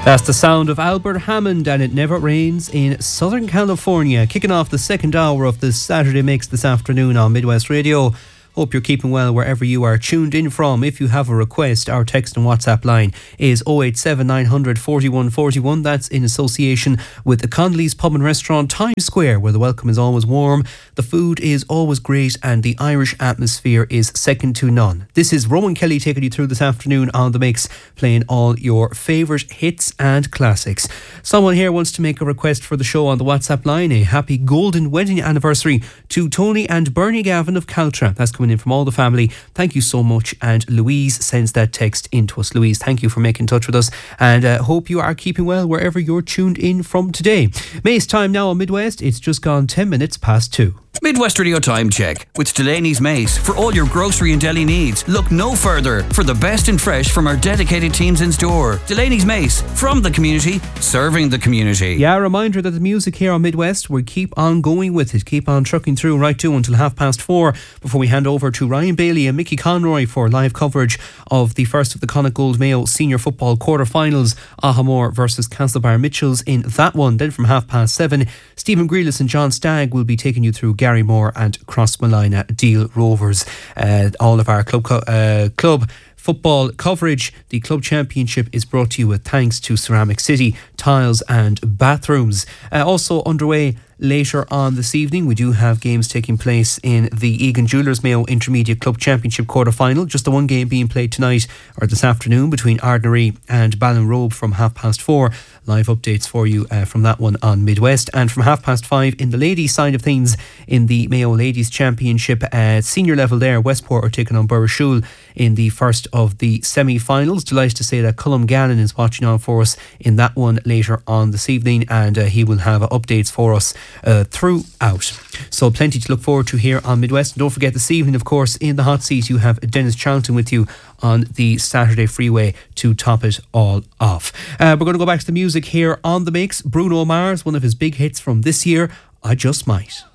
That's the sound of Albert Hammond and It Never Rains in Southern California, kicking off the second hour of this Saturday Mix this afternoon on Midwest Radio. Hope you're keeping well wherever you are tuned in from. If you have a request, our text and WhatsApp line is 087 900 41 41. That's in association with the Connolly's Pub and Restaurant, Times Square, where the welcome is always warm, the food is always great, and the Irish atmosphere is second to none. This is Rowan Kelly taking you through this afternoon on The Mix, playing all your favourite hits and classics. Someone here wants to make a request for the show on the WhatsApp line. A happy golden wedding anniversary to Tony and Bernie Gavin of Caltra. That's coming in from all the family. Thank you so much. And Louise sends that text in to us. Louise, thank you for making touch with us, and hope you are keeping well wherever you're tuned in from today. May's time now on Midwest. It's just gone 10 minutes past 2. Midwest Radio Time Check with Delaney's Mace. For all your grocery and deli needs, look no further for the best in fresh from our dedicated teams in store. Delaney's Mace, from the community, serving the community. Yeah, a reminder that the music here on Midwest, we'll keep on going with it, keep on trucking through right to until 4:30 before we hand over to Ryan Bailey and Mickey Conroy for live coverage of the first of the Connacht Gold Mayo Senior Football quarter-finals, Ahamore versus Castlebar Mitchells in that one. Then from 7:30, Stephen Grealis and John Stagg will be taking you through Gary Moore and Crossmalina Deal Rovers. All of our club football coverage. The club championship is brought to you with thanks to Ceramic City Tiles and Bathrooms. Also underway later on this evening, we do have games taking place in the Egan Jewellers Mayo Intermediate Club Championship quarter-final. Just the one game being played tonight or this afternoon between Ardnaree and Ballinrobe from 4:30. Live updates for you from that one on Midwest. And from 5:30 in the ladies' side of things, in the Mayo Ladies Championship senior level there, Westport are taking on Burrishoole in the first of the semi-finals. Delighted to say that Cullum Gannon is watching on for us in that one later on this evening, and he will have updates for us throughout. So plenty to look forward to here on Midwest. And don't forget, this evening, of course, in the hot seat, you have Dennis Charlton with you on the Saturday Freeway to top it all off. We're going to go back to the music here on The Mix. Bruno Mars, one of his big hits from this year, I Just Might.